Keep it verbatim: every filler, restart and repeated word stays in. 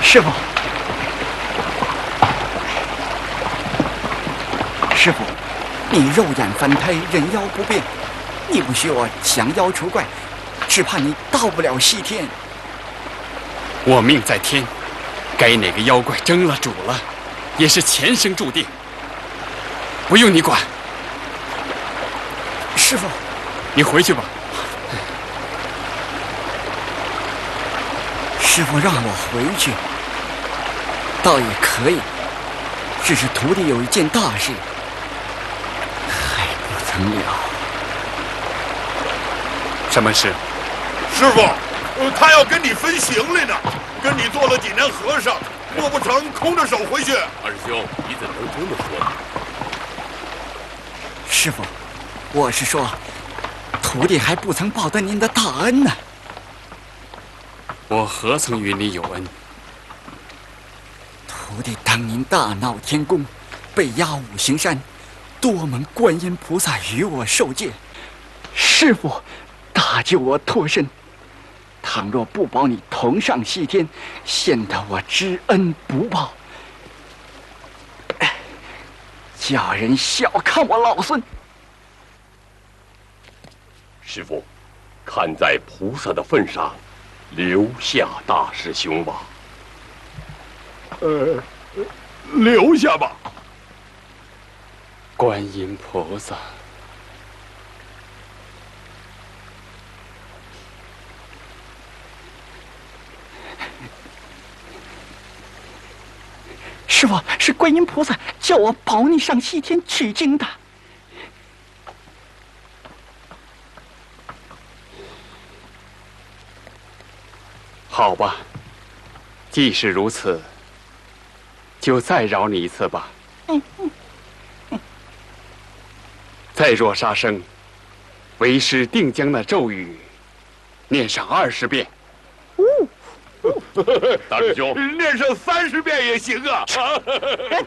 师傅，师傅，你肉眼凡胎，人妖不辨，你不许我降妖除怪，只怕你到不了西天。 我命在天，该哪个妖怪争了主了，也是前生注定，不用你管。 师傅， 你回去吧。 师傅让我回去，倒也可以，只是徒弟有一件大事还不曾了。 什么事？ 师傅，呃，他要跟你分行李呢，跟你做了几年和尚，做不成空着手回去。 二师兄，你怎么能这么说呢？ 师傅，我是说，徒弟还不曾报得您的大恩呢。 我何曾与你有恩？ 徒弟当年大闹天宫，被押五行山，多蒙观音菩萨与我受戒，师父大救我脱身。倘若不保你同上西天，显得我知恩不报，叫人小看我老孙。 师父，看在菩萨的份上，留下大师兄吧。 呃，留下吧。 观音菩萨， 师父，是观音菩萨叫我保你上西天取经的。 好吧，既是如此，就再饶你一次吧。 嗯嗯嗯、再若杀生，为师定将那咒语念上二十遍。 大师兄， 念上三十遍也行啊！